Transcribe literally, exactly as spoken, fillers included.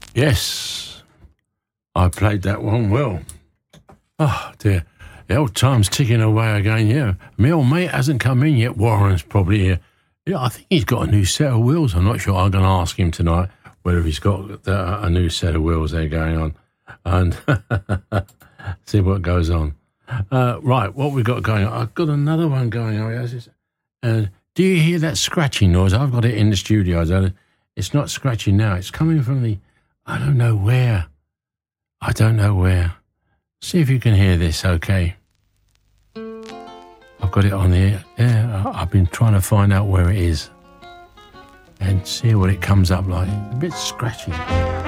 Yes, I played that one well. Oh, dear. The old time's ticking away again, yeah. My old mate hasn't come in yet. Warren's probably here. Yeah, I think he's got a new set of wheels. I'm not sure. I'm going to ask him tonight whether he's got the, a new set of wheels there going on and see what goes on. Uh, right, what we've got going on. I've got another one going on. Uh, do you hear that scratching noise? I've got it in the studio. I don't, it's not scratching now. It's coming from the, I don't know where. I don't know where. See if you can hear this, okay? I've got it on here. Yeah, I've been trying to find out where it is and see what it comes up like. It's a bit scratchy.